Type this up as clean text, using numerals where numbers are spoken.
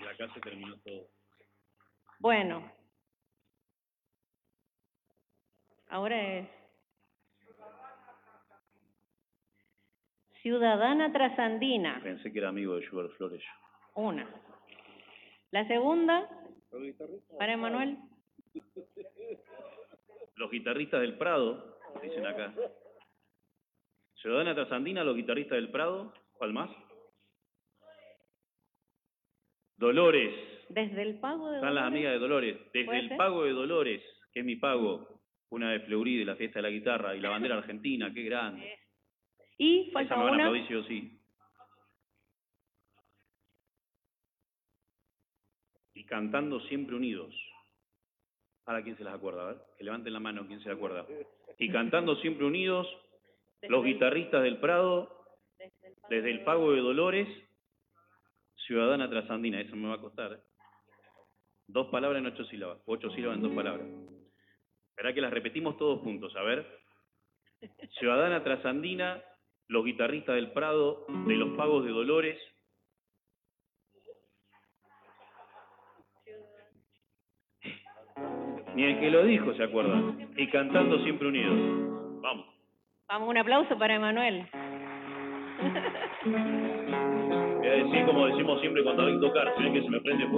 acá se terminó todo. Bueno. Ahora es Ciudadana Trasandina. Pensé que era amigo de Schubert Flores. Una. La segunda, para Emanuel. Los guitarristas del Prado, dicen acá. Ciudadana Trasandina, los guitarristas del Prado. ¿Cuál más? Dolores. Desde el pago de Están Dolores. las amigas de Dolores. Desde el pago de Dolores, que es mi pago. Una de Fleury, de la fiesta de la guitarra. Y la bandera argentina, qué grande. Y falta esa me van a una. aplaudir sí o sí. Y cantando siempre unidos. Ahora, ¿quién se las acuerda? A ver, que levanten la mano, ¿quién se la acuerda? Y cantando siempre unidos, los guitarristas del Prado, desde el pago de Dolores, Ciudadana Trasandina. Eso me va a costar. 2 palabras en 8 sílabas. 8 sílabas en 2 palabras. Verá que las repetimos todos juntos, a ver. Ciudadana Trasandina, los guitarristas del Prado, de los pagos de Dolores. Ni el que lo dijo se acuerda. Y cantando siempre unidos. Vamos. Vamos, un aplauso para Emanuel. Voy a decir como decimos siempre cuando hay que tocar, si ven que se me prende fuego.